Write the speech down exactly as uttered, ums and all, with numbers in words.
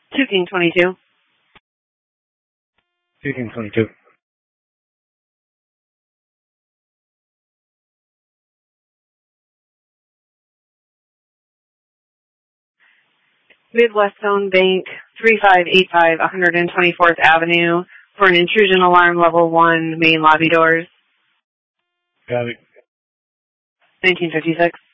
two King twenty-two. two King twenty-two. Midwest Zone Bank, three five eight five, one hundred twenty-fourth Avenue, for an intrusion alarm level one, main lobby doors. Got it. nineteen fifty-six.